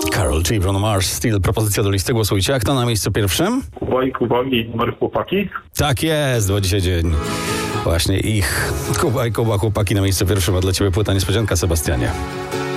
Karol G. Bruno Mars, Steel. Propozycja do listy. Głosujcie. A kto na miejscu pierwszym? Kuba i numer chłopaki. Tak jest, bo dzisiaj dzień właśnie ich. Kuba i Kuba, chłopaki na miejscu pierwszym, a dla ciebie płyta niespodzianka, Sebastianie.